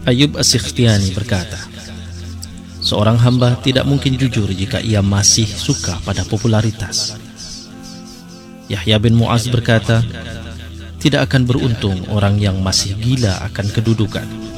Ayyub As-Sikhtiyani berkata, seorang hamba tidak mungkin jujur jika ia masih suka pada popularitas. Yahya bin Mu'az berkata, tidak akan beruntung orang yang masih gila akan kedudukan.